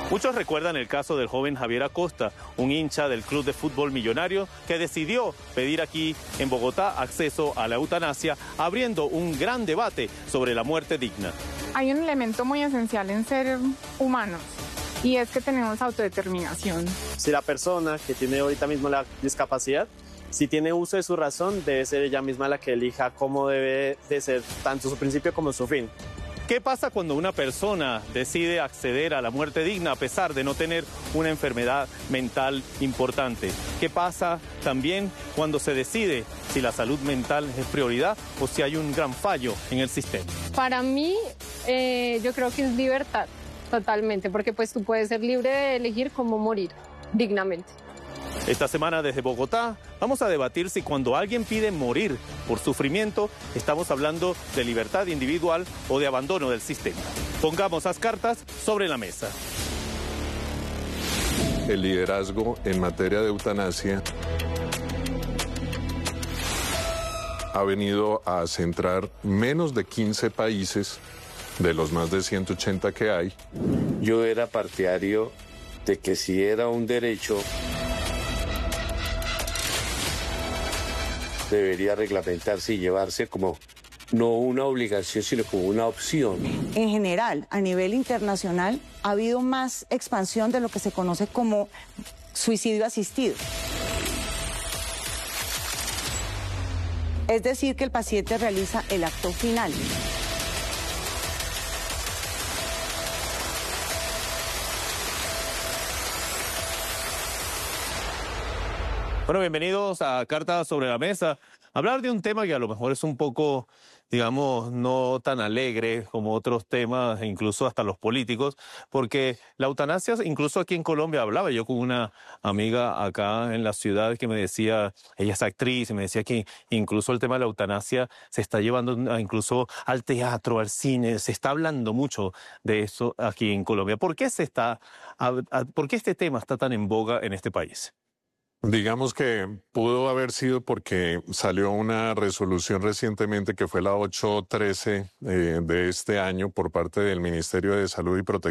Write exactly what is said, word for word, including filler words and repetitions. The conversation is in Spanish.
Muchos recuerdan el caso del joven Javier Acosta, un hincha del Club de Fútbol Millonario que decidió pedir aquí en Bogotá acceso a la eutanasia, abriendo un gran debate sobre la muerte digna. Hay un elemento muy esencial en ser humanos y es que tenemos autodeterminación. Si la persona que tiene ahorita mismo la discapacidad, si tiene uso de su razón, debe ser ella misma la que elija cómo debe de ser tanto su principio como su fin. ¿Qué pasa cuando una persona decide acceder a la muerte digna a pesar de no tener una enfermedad mental importante? ¿Qué pasa también cuando se decide si la salud mental es prioridad o si hay un gran fallo en el sistema? Para mí, eh, yo creo que es libertad, totalmente, porque pues tú puedes ser libre de elegir cómo morir dignamente. Esta semana desde Bogotá vamos a debatir si cuando alguien pide morir por sufrimiento estamos hablando de libertad individual o de abandono del sistema. Pongamos las cartas sobre la mesa. El liderazgo en materia de eutanasia ha venido a centrar menos de quince países de los más de ciento ochenta que hay. Yo era partidario de que si era un derecho, debería reglamentarse y llevarse como no una obligación, sino como una opción. En general, a nivel internacional, ha habido más expansión de lo que se conoce como suicidio asistido. Es decir, que el paciente realiza el acto final. Bueno, bienvenidos a Cartas sobre la Mesa. Hablar de un tema que a lo mejor es un poco, digamos, no tan alegre como otros temas, incluso hasta los políticos, porque la eutanasia, incluso aquí en Colombia, hablaba yo con una amiga acá en la ciudad que me decía, ella es actriz, y me decía que incluso el tema de la eutanasia se está llevando incluso al teatro, al cine, se está hablando mucho de eso aquí en Colombia. ¿Por qué se está, por qué este tema está tan en boga en este país? Digamos que pudo haber sido porque salió una resolución recientemente que fue la ocho trece eh, de este año por parte del Ministerio de Salud y Protección